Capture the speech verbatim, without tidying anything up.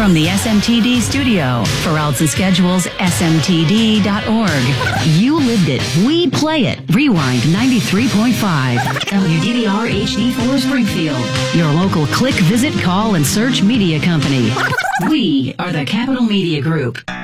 From the S M T D studio, for routes and schedules, S M T D dot org. You lived it. We play it. Rewind ninety-three point five. W D V R H D four Springfield. Your local click, visit, call, and search media company. We are the Capital Media Group.